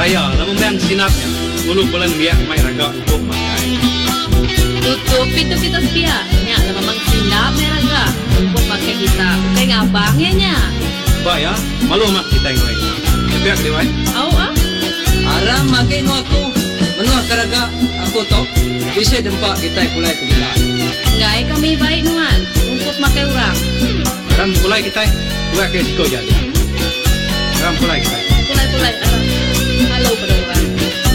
Raya namun bang sinapnya ulu bulan biak mai raga untuk pakai tutup pintu-pintu setia nya lah memang sinap meraga untuk pakai kita kayak ngabangnya nya ba ya malu mak kita yang lain biak dewai Aram makin aku menua karaga aku tok bisa dempak kita kulai ke gila. Ngai kami baik nuan untuk makai orang. Ram kulai kita buat ke siko jadi. Ram kulai kita. Kulai aram. Halo pada orang.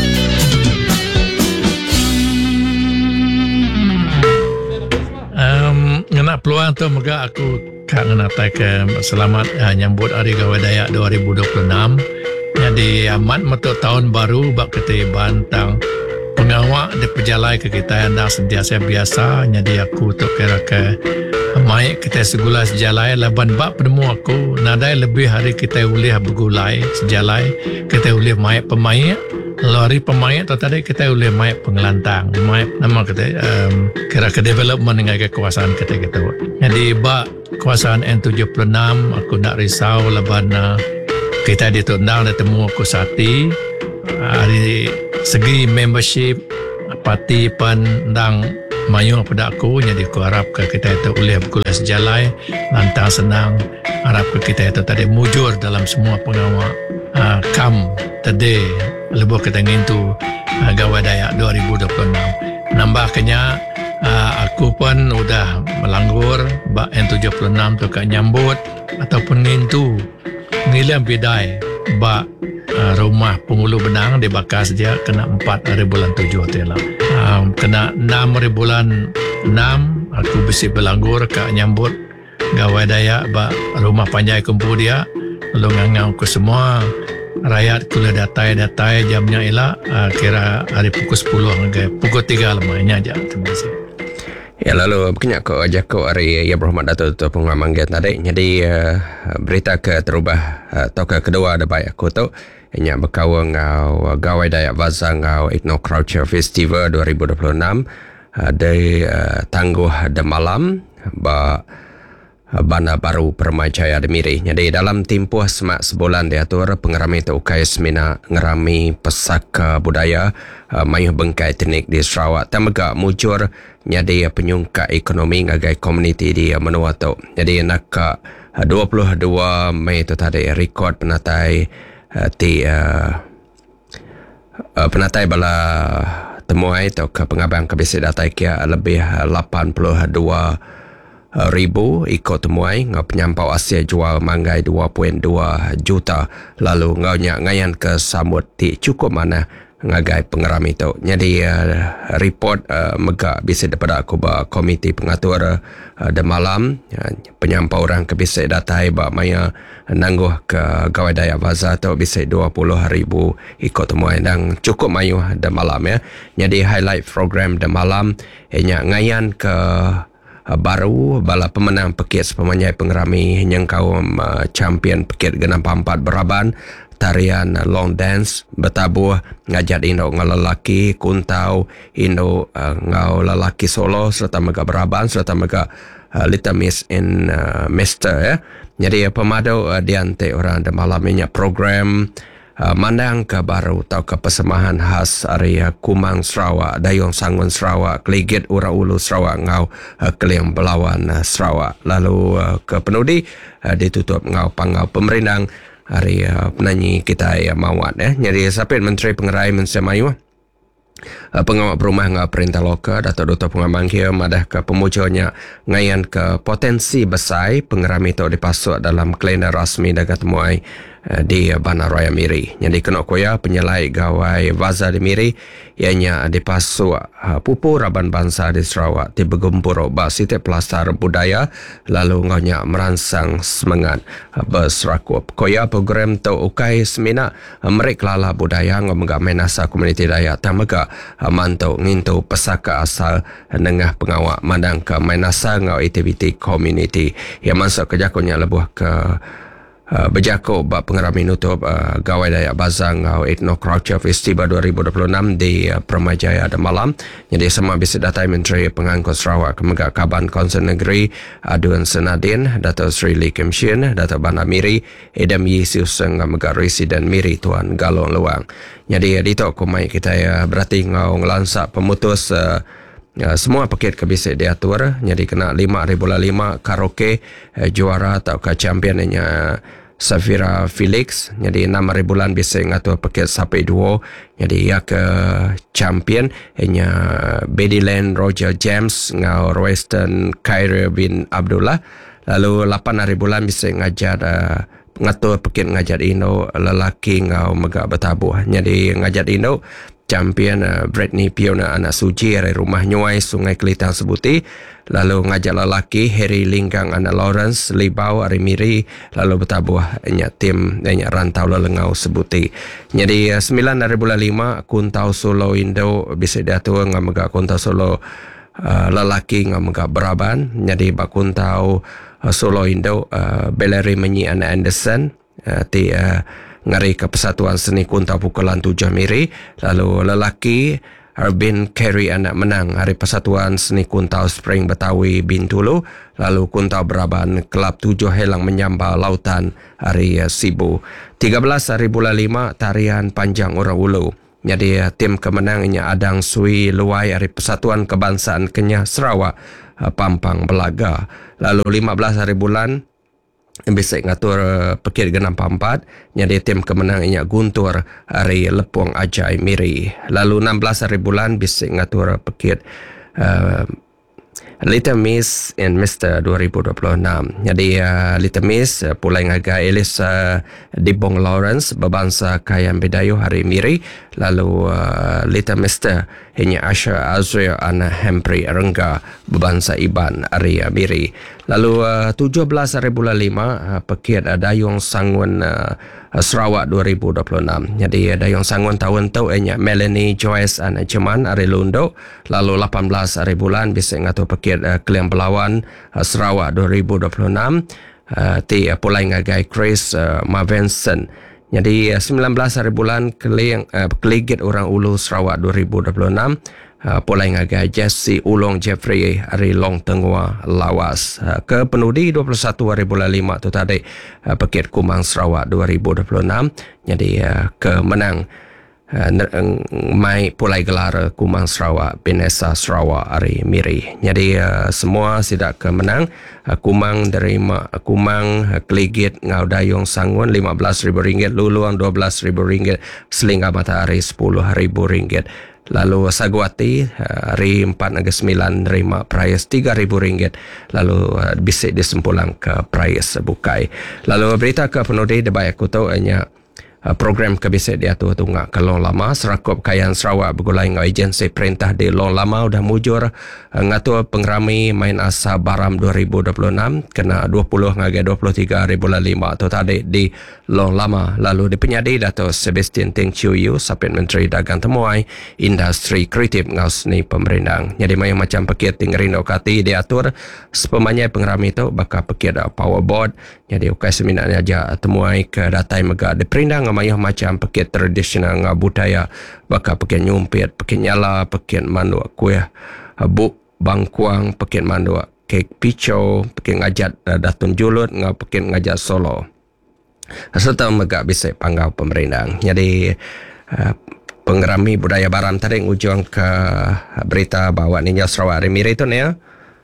Nak peluang tu moga aku kang natai ke selamat nyambut Hari Gawai Dayak 2026. Jadi amat metuk tahun baru bak kita bantang pengawak di pejalai ke kita yang dah sentiasa biasa. Jadi aku tu kira ke mai kita segulai sejalai laban bak penemu aku nadai lebih hari kita boleh bergulai sejalai kita boleh mai pemain lalu hari pemain tu tadi kita boleh mai pengelantang mai nama kita kira ke development dengan kekuasaan kita. Jadi bak kekuasaan N76 aku nak risau laban kita ditundang dan temu aku sati dari segi membership parti pandang mayung pada aku jadi aku harap ke kita itu boleh berkuliah sejalai lantang senang harap ke kita itu tadi mujur dalam semua pengawal kam tadi lebih kita ngintu Gawai Dayak 2026 nambahnya aku pun udah melanggur bak N76 tu kat nyambut ataupun ngintu ngilam bidai bak rumah Pengulu Benang dibakar dia kena 4 hari bulan 7 tu lah. Kena 6 hari bulan 6 aku besi berlanggur kat nyambut Gawai Dayak bak rumah Panjai Kumpu dia lalu ngangau ke semua rakyat kula datai jamnya elak kira hari pukul 10 ke pukul 3 lemahnya aja. Terima kasih. Ya lalu berkenyak ko aja ko hari ya berhormat Datuk tu pengamang get tadi. Jadi berita ke terubah atau ke kedua ada baik aku tu nya berkawang ngau Gawai Dayak Vaza ngau Ethno Culture Festival 2026 di tangguh de malam ba Bana Baru Permai Jaya Demiri. Jadi dalam tempoh semak sebulan diatur pengerami tu UKS Mina ngerami pesaka budaya mayuh bengkai teknik di Sarawak tamagak mujur nyadi penyungka ekonomi ngagai komuniti di menua tu. Jadi nak 22 Mei tu tadi rekod penatai penatai bala temuai tu ke pengabang kebisi datai kia lebih 82 ribu ikut temuai ngau penyampau Asia jual manggai 2.2 juta lalu ngau nyak ngayan ke samut ti cukup mana ngagai pengeram itu. Jadi report megak bisa daripada aku ba komiti pengatur de malam penyampau orang ke bisa datai ba maya nangguh ke Gawai Dayak Vaza tu bisa 20,000 ikut temuai dan cukup mayu de malam ya. Jadi highlight program de malam nyak ngayan ke baru bala pemenang pekit sepemanyai pengerami yang kaum champion pekit genam pampat beraban tarian long dance bertabuh ngajak Indo ngau lelaki kuntau Indo ngau lelaki solo serta mega beraban serta mega Little Miss in Mister ya. Jadi pemadu diante orang de malam ini program mandang ke baru atau ke persembahan khas area Kumang Sarawak, Dayung Sangun Sarawak, Keligit Ura Ulu Sarawak ngau Keliang Belawan Sarawak. Lalu ke penudi ditutup ngau pangau pemerintang area penyanyi kita Mawat ya. Jadi sapit Menteri Pengerai Malaysia Mayu pengawal perumah ngau perintah lokal Datuk Dr. Pengamang kia madah ke pemujunya ngayan ke potensi besar pengerami itu dipasuk dalam kalender rasmi dagat temuai di Bandar Raya Miri. Jadi kena koya penyelai Gawai Vaza di Miri ianya dipasuk pupu Raban Bangsa di Sarawak di bergempur bak setiap pelastar budaya lalu ngaunya merangsang semangat berserakup. Koya program tu ukai semina mereka lala budaya ngau megak menasa komuniti Dayak tamagak mantuk ngintu pesaka asal nengah pengawak mandang ke menasa ngau aktiviti komuniti yang masuk kejakunya lebuh ke berjakuk bak pengerami nutup Gawai Dayak Bazang Ethno Culture Festival 2026 di Permajaya dan malam. Jadi semua bisa datai Menteri Pengangkut Sarawak Kemegak Kaban Konsen Negeri Aduan Senadin, Dato' Sri Lee Kim Shin, Dato' Bandar Miri, Edam Yi Siuseng Megak Residen Miri Tuan Galong Luang. Jadi dito kumai kita berarti ngau ngelansak pemutus semua paket kebisik diatur. Jadi kena 5,5 karaoke juara atau ke championnya Safira Felix. Jadi 6,000 bisa ngatur paket sampai 2. Jadi ya ke champion nya Bediland Roger James ngau Royston Khairi bin Abdullah. Lalu 8,000 bisa ngajar ngatur paket ngajar Indo lelaki ngau megak bertabuh. Jadi ngajar Indo champion Britney Piona anak suci dari rumah Nyuai Sungai Kelitang Sebuti. Lalu ngajak lelaki Harry Linggang anak Lawrence Libau Ari Miri. Lalu bertabuh tim rantau lelengau Sebuti. Jadi 9,5 kuntau solo Indo bisa diatur ngamegak kuntau solo lelaki ngamegak Beraban. Jadi bak kuntau solo Indo Beleri Menyi anak Anderson ngari ke Persatuan Seni Kuntau pukulan 7 Miri. Lalu lelaki Arbin Carey anak menang hari Persatuan Seni Kuntau Spring Betawi Bintulu. Lalu Kuntau Beraban Kelab 7 Helang Menyamba Lautan hari Sibu. 13,5 tarian panjang orang ulu. Jadi tim kemenangnya Adang Sui Luai hari Persatuan Kebangsaan Kenyah Sarawak Pampang Belaga. Lalu 15,000 bisa ngatur paket genam 4. Jadi tim kemenangnya Guntur hari Lepuang Ajai Miri. Lalu 16,000 bisa ngatur paket Little Miss and Mr. 2026. Jadi Little Miss pulai ngaga Elis Dibong Lawrence berbangsa Kayan Bedayu hari Miri. Lalu Little Mr. hanya Asha Azrael Ana Hempri Rengga berbangsa Iban hari Miri. Lalu 17,500 paket Dayung Sangun Sarawak 2026. Jadi Dayung Sangun tahun tu Melanie Joyce Ana Jeman hari Lundo. Lalu 18,000 bisa ngatur paket Keliang Pelawan Sarawak 2026. Ti pulai ngagai Chris Mavenson. Jadi 19,000 keligit orang ulu Sarawak 2026. Pulai ngagai Jesse Ulong Jeffrey Ari Long Tengua Lawas. Ke penudi 21,500 tu tadi paket Kumang Sarawak 2026. Jadi ke menang mai pulai gelar Kumang Sarawak Binesa Sarawak Ari Miri. Jadi semua sidak ke menang Kumang derima Kumang Keligit Ngau Dayung Sangun RM15,000, Luluang RM12,000, Selingkah Matahari RM10,000. Lalu Saguati hari 4/9 nerima prize RM3,000. Lalu bisik disempulang ke prize bukai. Lalu berita ke penudi debai aku tahu hanya program kebisik diatur tunggak ke Long Lama. Serakup Kayan Sarawak bergulai dengan agensi perintah di Long Lama sudah mujur ngatur pengerami main asa Baram 2026 kena 20 ngagai 23,500 tu tadi di Long Lama. Lalu di penyadi Dato' Sebastian Teng Chiu Yu Sapit Menteri Dagang Temuai Industri Kreatif ngau seni pemerintah. Jadi macam paket tinggerin okati diatur sepemanya pengerami tu bakal paket powerboard. Jadi ukai seminarnya aja temuai ke datai mega di perindang ngamaya macam paket tradisional ngau budaya bakal paket nyumpit, paket nyala, paket manduak kuih buk bangkuang, paket manduak kek pico, paket ngajat datun julut ngau paket ngajat solo. Serta mega bisa panggau pemerintah. Jadi pengerami budaya Baram tadi ujung ke berita bahawa Ninja Sarawak hari Miri itu ni ya.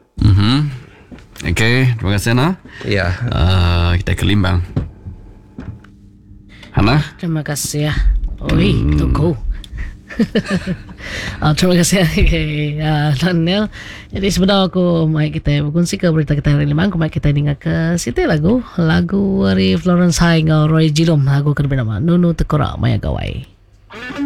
Okey, terima kasih Hana. Ya. Kita ke Limbang. Hana? Terima kasih ya. Oi, tunggu. Terima kasih kay Daniel. Jadi sebenarnya aku mai kita berkongsi ke berita kita hari Limbang. Aku mai kita dengar ke situ lagu dari Florence Hai ngau Roy Jilom. Lagu kedua nama Nunu Tekora Maya Gawai.